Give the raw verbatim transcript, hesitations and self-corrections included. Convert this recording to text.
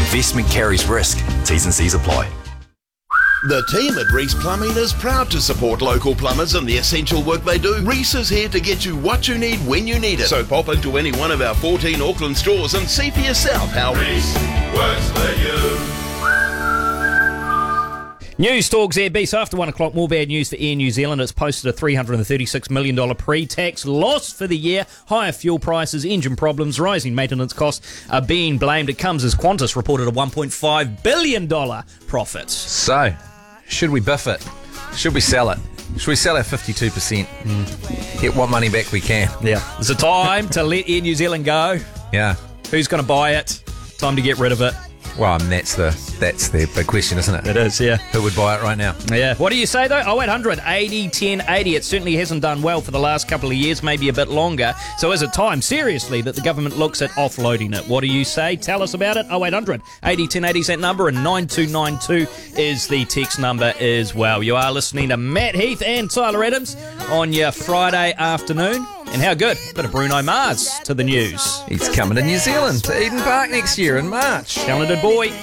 Investment carries risk. T's and C's apply. The team at Reese Plumbing is proud to support local plumbers and the essential work they do. Reese is here to get you what you need when you need it. So pop into any one of our fourteen Auckland stores and see for yourself how Reese works for you. News Talk Z B. So after one o'clock, more bad news for Air New Zealand. It's posted a three hundred thirty-six million dollars pre-tax loss for the year. Higher fuel prices, engine problems, rising maintenance costs are being blamed. It comes as Qantas reported a one point five billion dollars profit. So, should we biff it? Should we sell it? Should we sell our fifty-two percent? Mm. Get what money back we can. Yeah. It's a time to let Air New Zealand go. Yeah. Who's going to buy it? Time to get rid of it. Well, I mean, that's the that's the big question, isn't it? It is, yeah. Who would buy it right now? Yeah. What do you say, though? oh eight hundred eighty ten eighty. It certainly hasn't done well for the last couple of years, maybe a bit longer. So is it time, seriously, that the government looks at offloading it? What do you say? Tell us about it. oh eight hundred eighty ten eighty is that number, and nine two nine two is the text number as well. You are listening to Matt Heath and Tyler Adams on your Friday afternoon. And how good? Bit of Bruno Mars to the news. He's coming to New Zealand, to Eden Park next year in March. Talented boy.